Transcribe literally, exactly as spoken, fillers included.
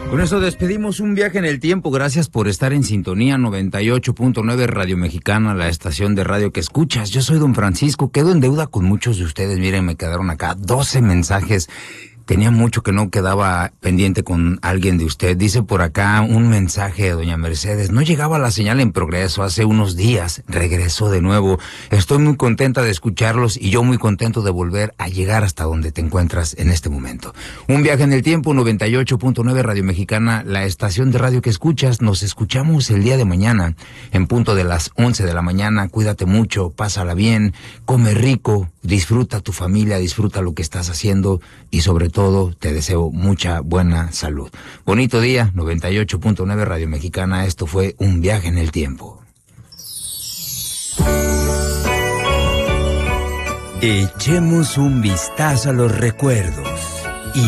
Con eso despedimos un viaje en el tiempo. Gracias por estar en sintonía noventa y ocho punto nueve Radio Mexicana, la estación de radio que escuchas. Yo soy don Francisco, quedo en deuda con muchos de ustedes. Miren, me quedaron acá doce mensajes. Tenía mucho que no quedaba pendiente con alguien de usted. Dice por acá un mensaje de doña Mercedes. No llegaba la señal en progreso hace unos días. Regresó de nuevo. Estoy muy contenta de escucharlos y yo muy contento de volver a llegar hasta donde te encuentras en este momento. Un viaje en el tiempo, noventa y ocho punto nueve Radio Mexicana, la estación de radio que escuchas. Nos escuchamos el día de mañana en punto de las once de la mañana. Cuídate mucho, pásala bien, come rico, disfruta tu familia, disfruta lo que estás haciendo y sobre todo todo, te deseo mucha buena salud. Bonito día, noventa y ocho punto nueve Radio Mexicana. Esto fue un viaje en el tiempo. Echemos un vistazo a los recuerdos.